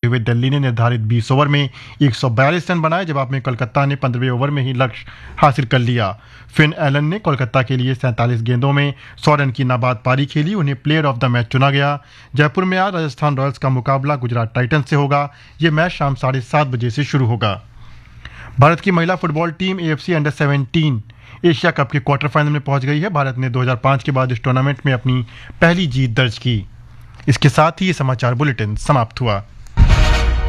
हुए दिल्ली ने निर्धारित 20 ओवर में 142 रन बनाए। जवाब में कोलकाता ने 15वें ओवर में ही लक्ष्य हासिल कर लिया। फिन एलन ने कोलकाता के लिए 47 गेंदों में 100 रन की नाबाद पारी खेली। उन्हें प्लेयर ऑफ द मैच चुना गया। जयपुर में आज राजस्थान रॉयल्स का मुकाबला गुजरात टाइटंस से होगा। ये मैच शाम 7:30 बजे से शुरू होगा। भारत की महिला football team AFC under-17 Asia cup के क्वार्टर फाइनल में पहुंच गई है। भारत ने 2005 के बाद इस टूर्नामेंट में अपनी पहली जीत दर्ज की। इसके साथ ही ये समाचार बुलेटिन समाप्त हुआ।